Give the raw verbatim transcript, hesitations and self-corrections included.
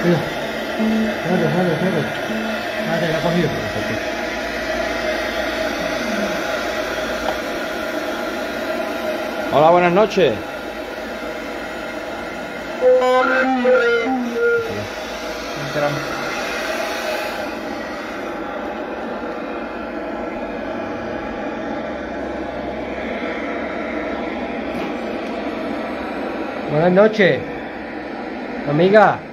Mira, espérate, espérate, espérate. Espérate, la he cogido. Hola, buenas noches. Buenas noches, amiga.